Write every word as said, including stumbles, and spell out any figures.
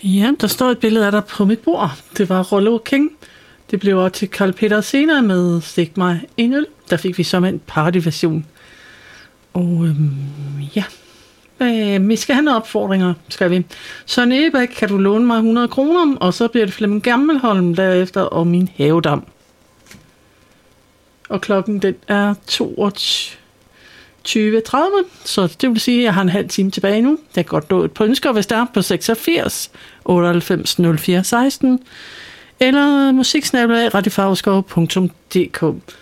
Ja, der står et billede af dig på mit bord. Det var Rollo King. Det blev også til Carl Peter senere med Stik mig en øl. Der fik vi så en partyversion. Og øhm, ja, øh, vi skal have nogle opfordringer, skal vi. Søren Egebæk, kan du låne mig hundrede kroner? Og så bliver det Flemming Gammelholm derefter og min havedam. Og klokken den er toogtyve tredive, så det vil sige, at jeg har en halv time tilbage nu. Jeg kan godt nå et på ønsker, hvis der er på seksogfirs otteoghalvfems nul fire seksten eller musiksnabel-a radiofarveskov punktum d k.